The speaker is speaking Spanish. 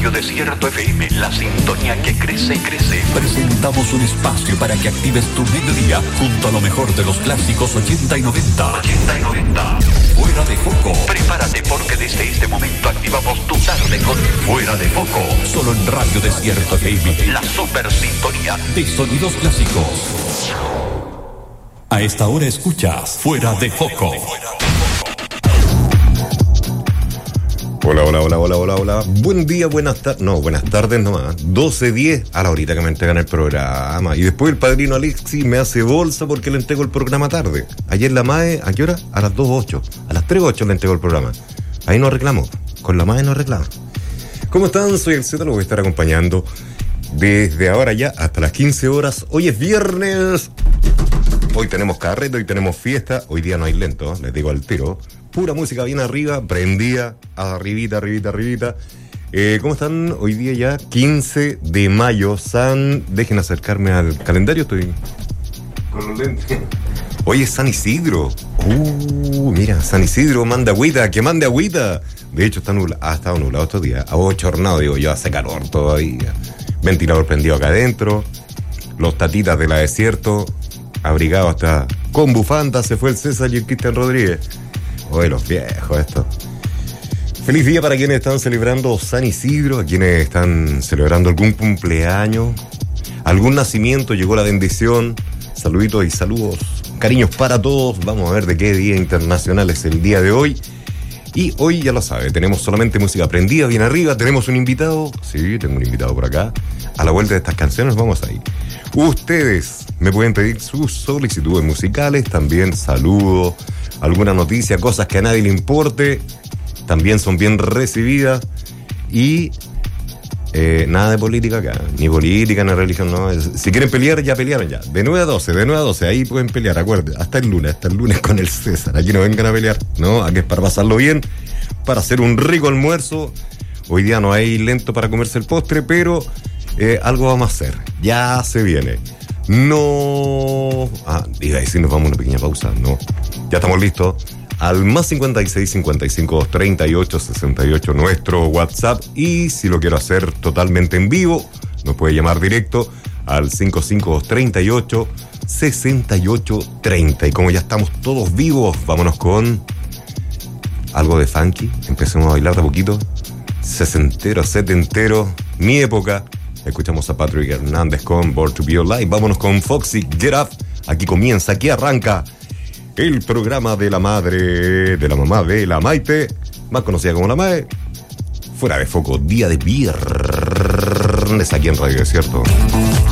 Radio Desierto FM, la sintonía que crece y crece. Presentamos un espacio para que actives tu mediodía junto a lo mejor de los clásicos 80 y 90. 80 y 90. Fuera de Foco. Prepárate porque desde este momento activamos tu tarde con Fuera de Foco. Solo en Radio Desierto FM, la super sintonía de sonidos clásicos. A esta hora escuchas Fuera de Foco. Hola. Buen día, buenas tardes. No, buenas tardes nomás. 12:10 a la horita que me entregan el programa. Y después el padrino Alexis me hace bolsa porque le entrego el programa tarde. Ayer la MAE, ¿a qué hora? A las 2:08. A las 3:08 le entrego el programa. Ahí no reclamo. Con la MAE no reclamo. ¿Cómo están? Soy el Z, lo voy a estar acompañando desde ahora ya hasta las 15 horas. Hoy es viernes. Hoy tenemos carrete, hoy tenemos fiesta. Hoy día no hay lento, les digo al tiro. Pura música bien arriba, prendida, arribita. ¿Cómo están? Hoy día ya 15 de mayo. Dejen acercarme al calendario, estoy con los lentes. Hoy es San Isidro. Mira, San Isidro manda agüita, que mande agüita. De hecho, ha estado nublado estos días. Ha bochornado, digo yo, hace calor todavía. Ventilador prendido acá adentro. Los tatitas de la desierto, abrigados hasta con bufanda. Se fue el César y el Cristian Rodríguez. Oye, los viejos estos. Feliz día para quienes están celebrando San Isidro, a quienes están celebrando algún cumpleaños, algún nacimiento, llegó la bendición. Saluditos y saludos, cariños para todos. Vamos a ver de qué día internacional es el día de hoy. Y hoy, ya lo sabe, tenemos solamente música prendida, bien arriba. Tenemos un invitado, sí, tengo un invitado por acá. A la vuelta de estas canciones vamos a ir. Ustedes me pueden pedir sus solicitudes musicales, también saludos, alguna noticia, cosas que a nadie le importe, también son bien recibidas. Y nada de política acá, ni política, ni religión, no. Si quieren pelear, ya pelearon ya. De 9 a 12, ahí pueden pelear, acuérdense, hasta el lunes con el César. Aquí no vengan a pelear, no, aquí es para pasarlo bien, para hacer un rico almuerzo. Hoy día no hay lento para comerse el postre, pero algo vamos a hacer, ya se viene. No. Diga, y si nos vamos a una pequeña pausa, no. Ya estamos listos. Al más 56 55 38 68 nuestro WhatsApp. Y si lo quiero hacer totalmente en vivo, nos puede llamar directo al 55 38 68 30. Y como ya estamos todos vivos, vámonos con algo de funky. Empecemos a bailar de a poquito. Sesentero, setentero, mi época. Escuchamos a Patrick Hernández con Born to Be Alive. Vámonos con Foxy, Get Up. Aquí comienza, aquí arranca el programa de la madre, de la mamá de la Maite, más conocida como la MAE. Fuera de Foco, día de viernes aquí en Radio Desierto.